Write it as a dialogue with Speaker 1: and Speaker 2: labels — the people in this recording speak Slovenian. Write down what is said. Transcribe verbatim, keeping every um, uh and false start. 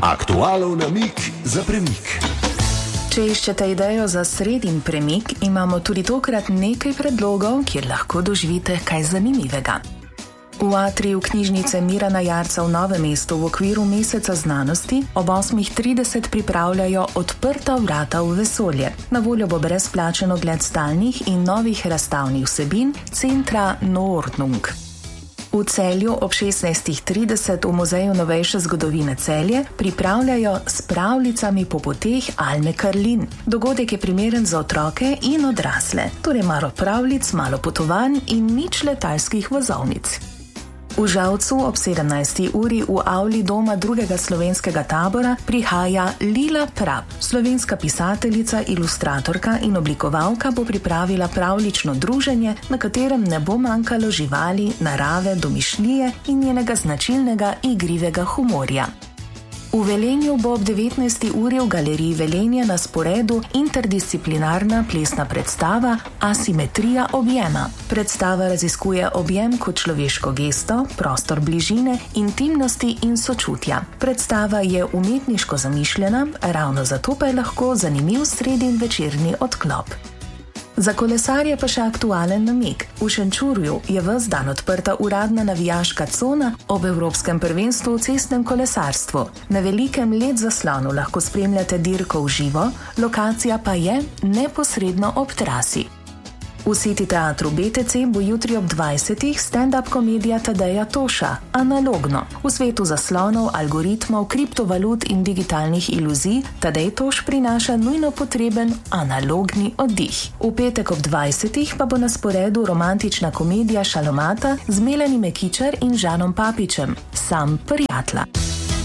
Speaker 1: Aktualov namig za premik.
Speaker 2: Če iščete idejo za sredin premik, imamo tudi tokrat nekaj predlogov, kjer lahko doživite kaj zanimivega. V atriju knjižnice Mirana Jarca v Novem mestu v okviru Meseca znanosti ob osmih trideset pripravljajo Odprta vrata v vesolje. Na voljo bo brezplačen ogled stalnih in novih razstavnih vsebin centra Noordnung. V Celju ob šestnajstih trideset v Muzeju novejše zgodovine Celje pripravljajo S pravljicami po poteh Alme Karlin. Dogodek je primeren za otroke in odrasle, torej malo pravljic, malo potovanj in nič letalskih vozovnic. V Žalcu ob sedemnajsti uri v avli doma drugega slovenskega tabora prihaja Lila Prap. Slovenska pisateljica, ilustratorka in oblikovalka bo pripravila pravljično druženje, na katerem ne bo manjkalo živali, narave, domišljije in njenega značilnega igrivega humorja. V Velenju bo ob devetnajsti uri v galeriji Velenje na sporedu interdisciplinarna plesna predstava Asimetrija objema. Predstava raziskuje objem kot človeško gesto, prostor bližine, intimnosti in sočutja. Predstava je umetniško zamišljena, ravno zato pa je lahko zanimiv sredin večerni odklop. Za kolesarje pa še aktualen namig. V Šenčurju je ves dan odprta uradna navijaška cona ob Evropskem prvenstvu v cestnem kolesarstvu. Na velikem led zaslonu lahko spremljate dirko v živo, lokacija pa je neposredno ob trasi. V City teatru B T C bo jutri ob dvajsetih stand-up komedija Tadeja Toša, Analogno. V svetu zaslonov, algoritmov, kriptovalut in digitalnih iluzij Tadej Toš prinaša nujno potreben analogni oddih. V petek ob dvajsetih pa bo na sporedu romantična komedija Šalomata z Melanie Mekičar in Žanom Papičem, Sam prijatelj.